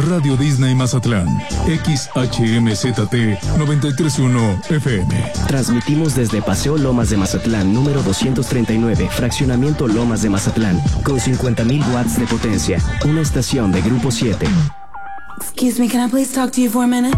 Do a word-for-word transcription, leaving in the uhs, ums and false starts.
Radio Disney Mazatlán, X H M Z T noventa y tres punto uno F M. Transmitimos desde Paseo Lomas de Mazatlán, número doscientos treinta y nueve, Fraccionamiento Lomas de Mazatlán, con cincuenta mil watts de potencia. Una estación de Grupo siete. Excuse me, can I please talk to you for a minute?